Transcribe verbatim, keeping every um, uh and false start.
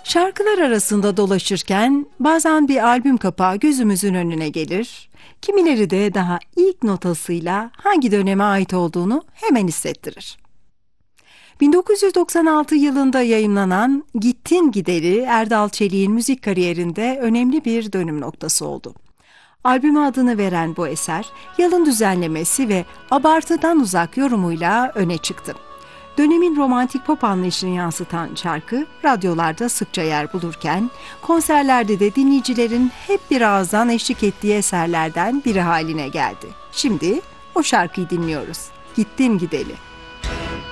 Şarkılar arasında dolaşırken bazen bir albüm kapağı gözümüzün önüne gelir, kimileri de daha ilk notasıyla hangi döneme ait olduğunu hemen hissettirir. bin dokuz yüz doksan altı yılında yayımlanan Gittin Gideli Erdal Çelik'in müzik kariyerinde önemli bir dönüm noktası oldu. Albüme adını veren bu eser, yalın düzenlemesi ve abartıdan uzak yorumuyla öne çıktı. Dönemin romantik pop anlayışını yansıtan şarkı, radyolarda sıkça yer bulurken, konserlerde de dinleyicilerin hep bir ağızdan eşlik ettiği eserlerden biri haline geldi. Şimdi o şarkıyı dinliyoruz. Gittin Gideli.